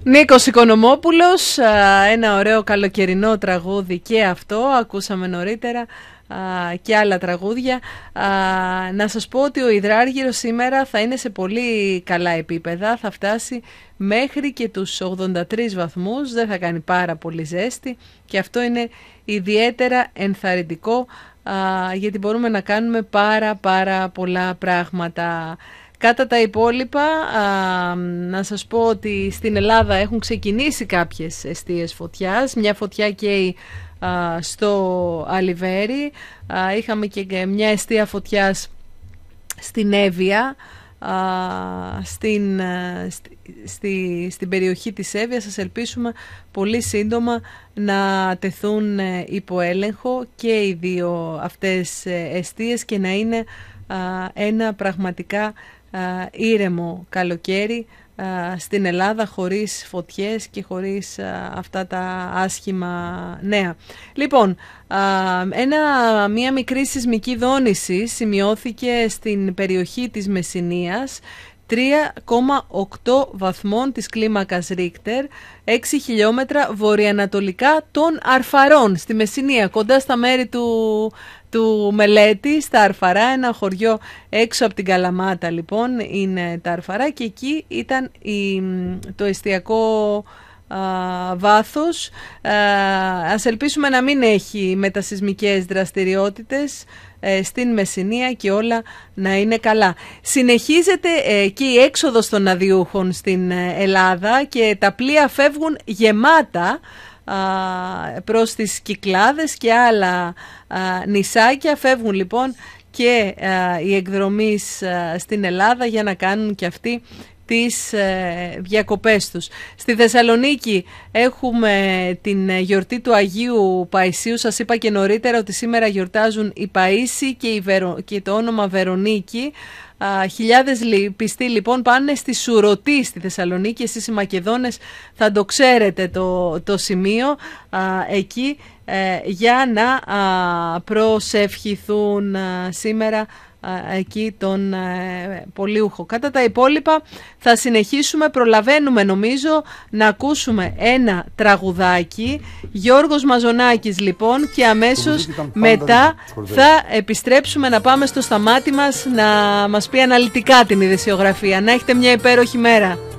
Νίκος Οικονομόπουλος, ένα ωραίο καλοκαιρινό τραγούδι και αυτό, ακούσαμε νωρίτερα και άλλα τραγούδια. Να σας πω ότι ο υδράργυρος σήμερα θα είναι σε πολύ καλά επίπεδα, θα φτάσει μέχρι και τους 83 βαθμούς, δεν θα κάνει πάρα πολύ ζέστη και αυτό είναι ιδιαίτερα ενθαρρυντικό γιατί μπορούμε να κάνουμε πάρα πολλά πράγματα. Κατά τα υπόλοιπα, να σας πω ότι στην Ελλάδα έχουν ξεκινήσει κάποιες εστίες φωτιάς. Μια φωτιά καίει στο Αλιβέρι. Είχαμε και μια εστία φωτιάς στην Εύβοια, στην περιοχή της Εύβοιας. Σας ελπίσουμε πολύ σύντομα να τεθούν υπό έλεγχο και οι δύο αυτές εστίες και να είναι ένα πραγματικά ήρεμο καλοκαίρι στην Ελλάδα, χωρίς φωτιές και χωρίς αυτά τα άσχημα νέα. Λοιπόν, μια μικρή σεισμική δόνηση σημειώθηκε στην περιοχή της Μεσσηνίας, 3,8 βαθμών της κλίμακας Ρίχτερ, 6 χιλιόμετρα βορειοανατολικά των Αρφαρών, στη Μεσσηνία, κοντά στα μέρη του Μελέτη, στα Αρφαρά, ένα χωριό έξω από την Καλαμάτα λοιπόν είναι τα Αρφαρά και εκεί ήταν το εστιακό βάθος. Ας ελπίσουμε να μην έχει μετασεισμικές δραστηριότητες στην Μεσσηνία και όλα να είναι καλά. Συνεχίζεται και η έξοδος των αδιούχων στην Ελλάδα και τα πλοία φεύγουν γεμάτα προς τις Κυκλάδες και άλλα νησάκια. Φεύγουν λοιπόν και οι εκδρομείς στην Ελλάδα για να κάνουν και αυτοί τις διακοπές τους. Στη Θεσσαλονίκη έχουμε την γιορτή του Αγίου Παϊσίου. Σας είπα και νωρίτερα ότι σήμερα γιορτάζουν οι Παΐσοι και το όνομα Βερονίκη. Χιλιάδες πιστοί λοιπόν πάνε στη Σουρωτή στη Θεσσαλονίκη. Εσείς οι Μακεδόνες θα το ξέρετε το σημείο εκεί για να προσευχηθούν σήμερα εκεί τον Πολύουχο. Κατά τα υπόλοιπα θα συνεχίσουμε, προλαβαίνουμε νομίζω να ακούσουμε ένα τραγουδάκι. Γιώργος Μαζονάκης λοιπόν και αμέσως μετά θα επιστρέψουμε να πάμε στο Σταμάτη μας να μας πει αναλυτικά την ειδησιογραφία. Να έχετε μια υπέροχη μέρα.